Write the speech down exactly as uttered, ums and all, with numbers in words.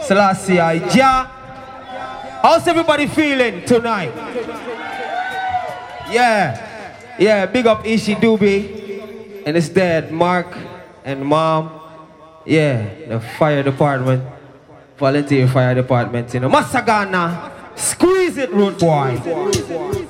Selassie I Jah. How's everybody feeling tonight? Yeah. Yeah, big up Ishi Doobie and his dad, Mark and mom. Yeah, the fire department. Volunteer fire department, you know. Masagana. Squeeze it, road boy.